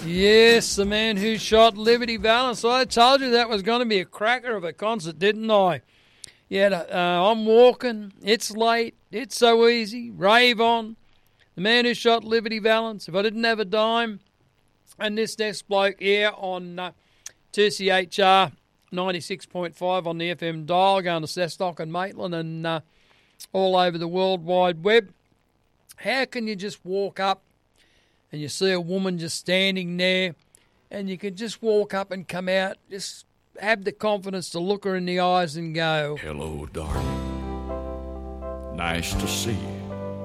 Yes, the man who shot Liberty Valance. I told you that was going to be a cracker of a concert, didn't I? Yeah, I'm walking. It's late. It's so easy. Rave on. The man who shot Liberty Valance. If I didn't have a dime. And this next bloke here on 2CHR 96.5 on the FM dial, going to Cessnock and Maitland and all over the World Wide Web. How can you just walk up and you see a woman just standing there and you can just walk up and come out, just have the confidence to look her in the eyes and go, "Hello, darling. Nice to see you.